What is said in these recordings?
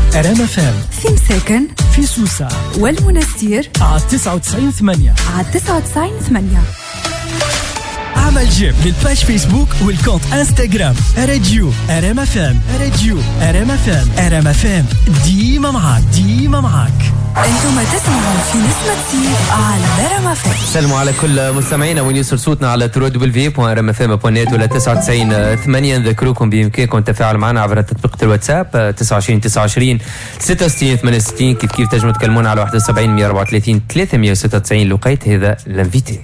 أرام فام في مساكن في سوسة والمنستير على 99.8 على 99.8. عمل جيم للباج فيسبوك والكونت انستغرام راديو أرام فام. راديو أرام فام. أرام فام ديما معاك ديما معاك. انتم تسمعون في نسمة سيف على أرام فام. سلموا على كل مستمعينا وين يوصل صوتنا على www.rmfm.net ولا 99.8. نذكركم بإمكانكم التفاعل معنا عبر تطبيق الواتساب 29 29 66 68. كيف تنجموا تكلمونا على 71 134 396. لقيت هذا لانفيتي.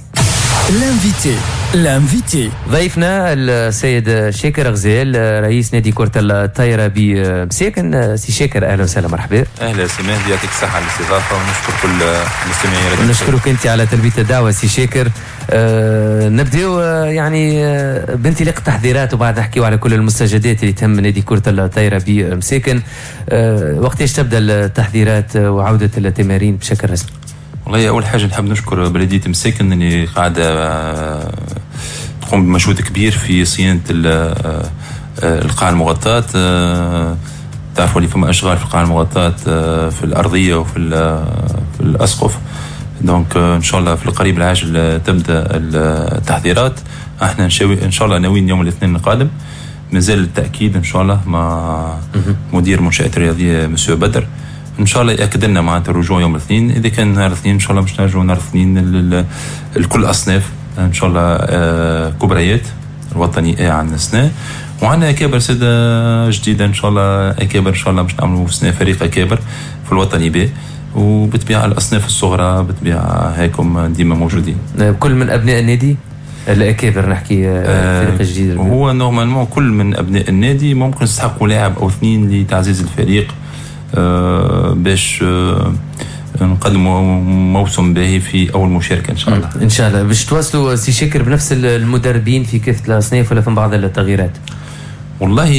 لانفيتي ضيفنا السيد شاكر غزال رئيس نادي كرة الطايرة بمساكن. سي شاكر اهلا وسهلا مرحبا. اهلا سي مهدي يعطيك الصحة على الاستضافة ونشكر كل المستمعين. نشكرك انت على تلبية الدعوة سي شاكر. نبداو يعني بانطلاق التحضيرات وبعد نحكيو على كل المستجدات اللي تهم نادي كرة الطايرة بمساكن. وقتاش تبدا التحضيرات وعودة التمارين بشكل رسمي؟ والله أول حاجة نحب نشكر بلدية مساكن اللي قاعدة تقوم بمجهود كبير في صيانة القاعة المغطاة. تعرفوا اللي فما أشغال في القاعة المغطاة في الأرضية وفي الأسقف. دونك إن شاء الله في القريب العاجل تبدأ التحضيرات. احنا إن شاء الله ناويين يوم الاثنين القادم. مازال التأكيد إن شاء الله مع مدير منشآت الرياضية مسيو بدر. ان شاء الله ياكد لنا معناتها الرجوع يوم الاثنين. اذا كان نهار الاثنين ان شاء الله مش نرجعوا نهار الاثنين الكل اصناف ان شاء الله. كبريات الوطني عندنا سنه وعندنا اكابر سده جديده ان شاء الله. اكابر ان شاء الله مش نعملوا سنه فريق اكابر في الوطني ب وبتبيع الاصناف الصغرى بتبيع هيكم ديما موجودين. كل من ابناء النادي الاكابر نحكي فريق جديد. هو نورمالمون كل من ابناء النادي ممكن يستحقوا لاعب او اثنين لتعزيز الفريق باش نقدموا موسم باهي في اول مشاركه ان شاء الله. ان شاء الله باش تواصلوا سي شاكر بنفس المدربين في كافه الاصناف ولا في بعض التغييرات؟ والله